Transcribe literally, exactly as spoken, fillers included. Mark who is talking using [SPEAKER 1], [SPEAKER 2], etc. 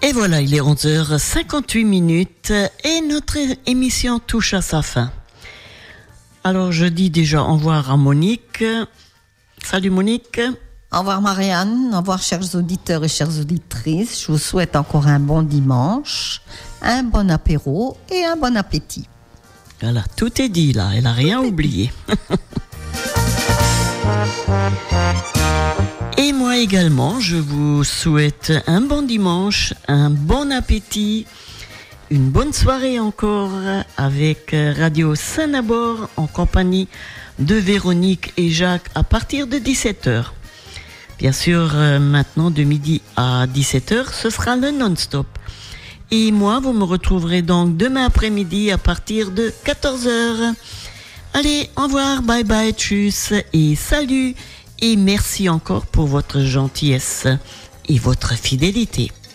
[SPEAKER 1] Et voilà, il est onze heures cinquante-huit minutes et notre émission touche à sa fin. Alors je dis déjà au revoir à Monique. Salut Monique.
[SPEAKER 2] Au revoir Marianne, au revoir chers auditeurs et chères auditrices. Je vous souhaite encore un bon dimanche, un bon apéro et un bon appétit.
[SPEAKER 1] Voilà, tout est dit là, elle n'a rien oublié. Et moi également, je vous souhaite un bon dimanche, un bon appétit, une bonne soirée encore avec Radio Saint-Nabor en compagnie de Véronique et Jacques à partir de dix-sept heures. Bien sûr, maintenant de midi à dix-sept heures, ce sera le non-stop. Et moi, vous me retrouverez donc demain après-midi à partir de quatorze heures. Allez, au revoir, bye bye, tchuss et salut. Et merci encore pour votre gentillesse et votre fidélité.